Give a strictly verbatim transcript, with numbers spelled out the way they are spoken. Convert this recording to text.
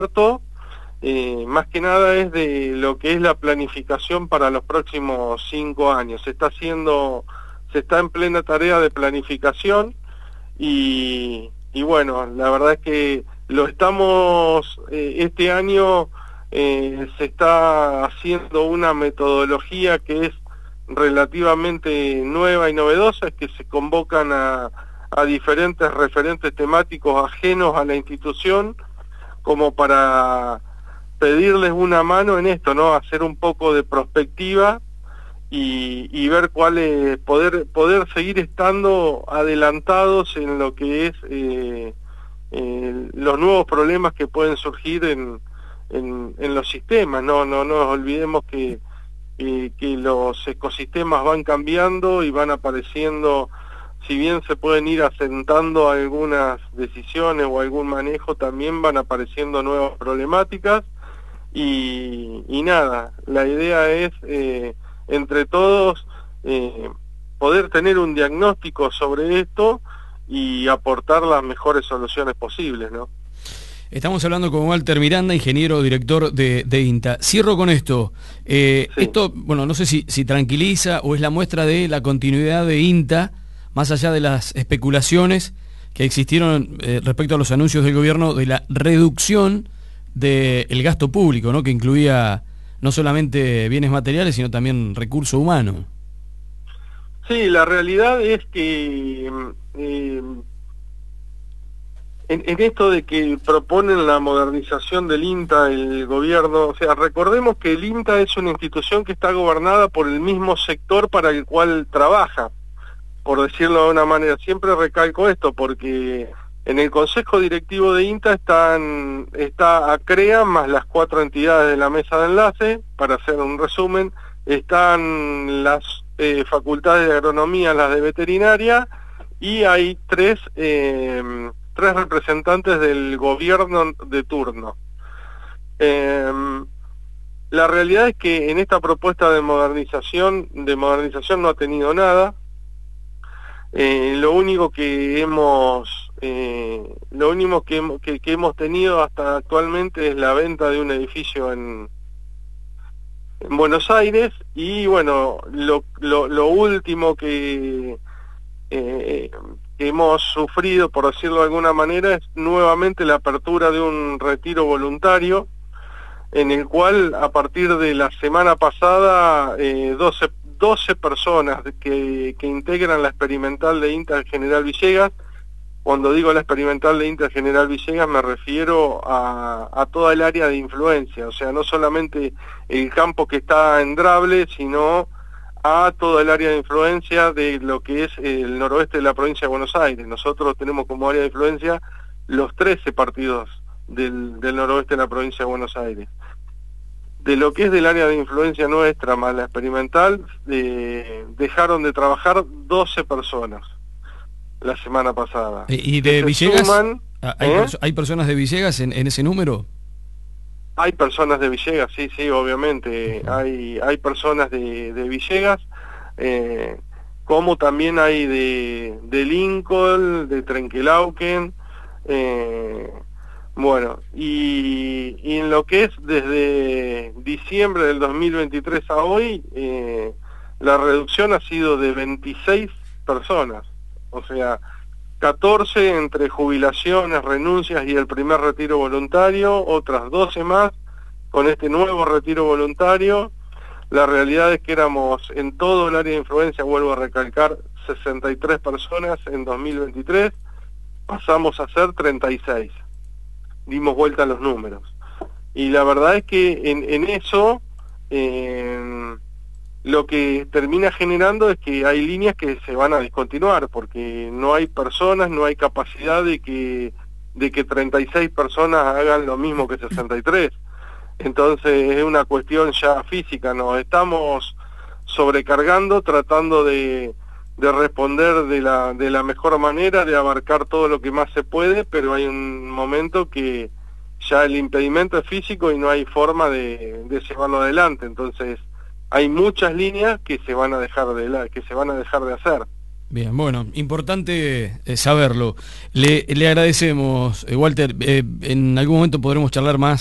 eh, más que nada es de lo que es la planificación para los próximos cinco años. Se está haciendo, se está en plena tarea de planificación y, y bueno, la verdad es que lo estamos, eh, este año eh, se está haciendo una metodología que es relativamente nueva y novedosa, es que se convocan a, a diferentes referentes temáticos ajenos a la institución como para pedirles una mano en esto, ¿no? Hacer un poco de prospectiva y, y ver cuál es, poder, poder seguir estando adelantados en lo que es eh, eh, los nuevos problemas que pueden surgir en, en, en los sistemas. No, no, no nos olvidemos que, que, que los ecosistemas van cambiando y van apareciendo, si bien se pueden ir asentando algunas decisiones o algún manejo, también van apareciendo nuevas problemáticas y, y nada, la idea es eh, entre todos eh, poder tener un diagnóstico sobre esto y aportar las mejores soluciones posibles, ¿no? Estamos hablando con Walter Miranda, ingeniero director de, de INTA. Cierro con esto. Eh, sí. Esto, bueno, no sé si, si tranquiliza o es la muestra de la continuidad de INTA, más allá de las especulaciones que existieron eh, respecto a los anuncios del gobierno de la reducción del gasto público, ¿no? Que incluía no solamente bienes materiales, sino también recurso humano. Sí, la realidad es que eh, en, en esto de que proponen la modernización del INTA, el gobierno, o sea, recordemos que el INTA es una institución que está gobernada por el mismo sector para el cual trabaja, por decirlo de una manera. Siempre recalco esto porque en el Consejo Directivo de INTA están, está ACREA más las cuatro entidades de la mesa de enlace, para hacer un resumen, están las eh, facultades de agronomía, las de veterinaria, y hay tres, eh, tres representantes del gobierno de turno. Eh, la realidad es que en esta propuesta de modernización, de modernización no ha tenido nada. Eh, lo único que hemos eh, lo único que, que, que hemos tenido hasta actualmente es la venta de un edificio en, en Buenos Aires y bueno, lo, lo, lo último que, eh, que hemos sufrido, por decirlo de alguna manera, es nuevamente la apertura de un retiro voluntario en el cual a partir de la semana pasada eh, doce doce personas que, que integran la experimental de INTA General Villegas. Cuando digo la experimental de INTA General Villegas me refiero a, a toda el área de influencia, o sea, no solamente el campo que está en Drable, sino a toda el área de influencia de lo que es el noroeste de la provincia de Buenos Aires. Nosotros tenemos como área de influencia los trece partidos del, del noroeste de la provincia de Buenos Aires. De lo que es del área de influencia nuestra más la experimental, eh, dejaron de trabajar doce personas la semana pasada. ¿Y de Villegas? Suman, ¿hay, ¿eh? perso ¿Hay personas de Villegas en, en ese número? Hay personas de Villegas, sí, sí, obviamente. Uh-huh. hay, hay personas de, de Villegas, eh, como también hay de, de Lincoln, de Trenquelauquen, eh, bueno, y, y en lo que es desde diciembre del dos mil veintitrés a hoy, eh, la reducción ha sido de veintiséis personas, o sea, catorce entre jubilaciones, renuncias y el primer retiro voluntario, otras doce más con este nuevo retiro voluntario. La realidad es que éramos en todo el área de influencia, vuelvo a recalcar, sesenta y tres personas en dos mil veintitrés, pasamos a ser treinta y seis. Dimos vuelta a los números. Y la verdad es que en, en eso eh, lo que termina generando es que hay líneas que se van a discontinuar, porque no hay personas, no hay capacidad de que, de que treinta y seis personas hagan lo mismo que sesenta y tres. Entonces es una cuestión ya física, nos estamos sobrecargando, tratando de... de responder de la, de la mejor manera, de abarcar todo lo que más se puede, pero hay un momento que ya el impedimento es físico y no hay forma de, de llevarlo adelante. Entonces hay muchas líneas que se van a dejar de la, que se van a dejar de hacer. Bien, bueno, importante eh, saberlo. Le, le agradecemos, eh, Walter, eh, en algún momento podremos charlar más